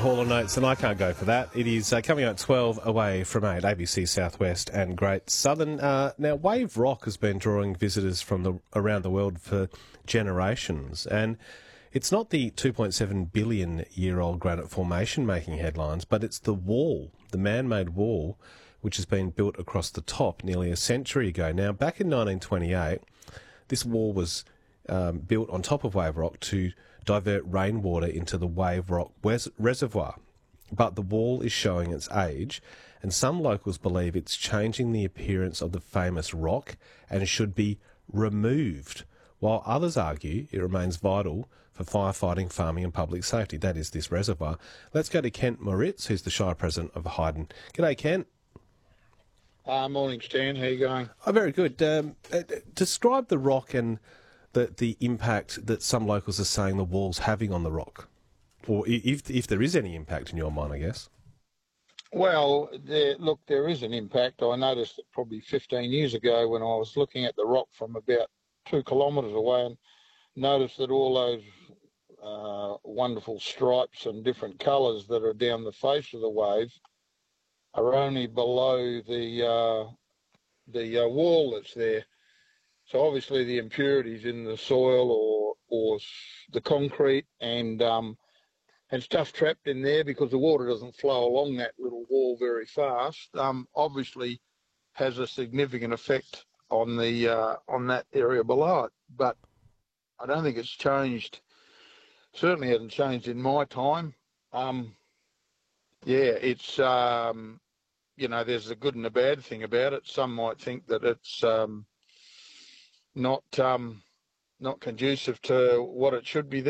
Hall & Oates, and I can't go for that. It is coming out at 12 away from 8, ABC Southwest and Great Southern. Now, Wave Rock has been drawing visitors from around the world for generations, and it's not the 2.7 billion year old granite formation making headlines, but it's the wall, the man-made wall, which has been built across the top nearly a century ago. Now, back in 1928, this wall was built on top of Wave Rock to divert rainwater into the Wave Rock reservoir. But the wall is showing its age, and some locals believe it's changing the appearance of the famous rock and should be removed, while others argue it remains vital for firefighting, farming and public safety. That is this reservoir. Let's go to Kent Moritz, who's the Shire President of Hyden. G'day, Kent. Morning, Stan. How you going? Oh, very good. Describe the rock and the impact that some locals are saying the wall's having on the rock, or if there is any impact in your mind, I guess. Well, there is an impact. I noticed it probably 15 years ago when I was looking at the rock from about 2 kilometres away and noticed that all those wonderful stripes and different colours that are down the face of the wave are only below the wall that's there. So obviously the impurities in the soil or the concrete and stuff trapped in there, because the water doesn't flow along that little wall very fast, obviously has a significant effect on that area below it. But I don't think it's changed. Certainly hasn't changed in my time. It's there's a good and a bad thing about it. Some might think that it's not conducive to what it should be there.